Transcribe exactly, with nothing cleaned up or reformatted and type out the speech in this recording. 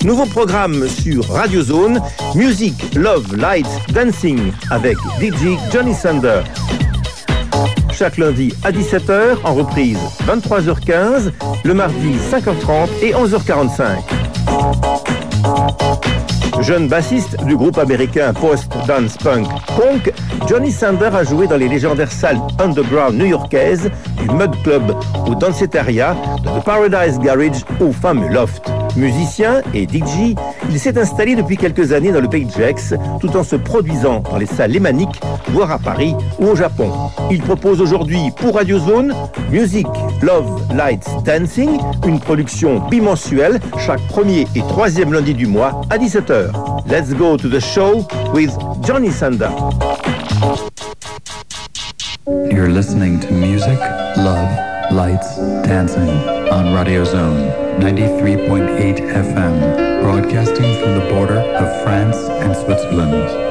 Nouveau programme sur Radio Zone, Music, Love, Lights, Dancing avec D J Johnny Sander. Chaque lundi à dix-sept heures, en reprise vingt-trois heures quinze, le mardi cinq heures trente et onze heures quarante-cinq. Jeune bassiste du groupe américain post-dance punk Konk, Johnny Sander a joué dans les légendaires salles underground new-yorkaises du Mud Club au Danceteria, de The Paradise Garage au fameux Loft. Musicien et D J, il s'est installé depuis quelques années dans le Pays de Gex, tout en se produisant dans les salles lémaniques, voire à Paris ou au Japon. Il propose aujourd'hui pour Radio Zone Music, Love, Lights, Dancing, une production bimensuelle chaque premier et troisième lundi du mois à dix-sept heures. Let's go to the show with Johnny Sander. You're listening to Music, Love, Lights, Dancing on Radio Zone ninety-three point eight F M, broadcasting from the border of France and Switzerland.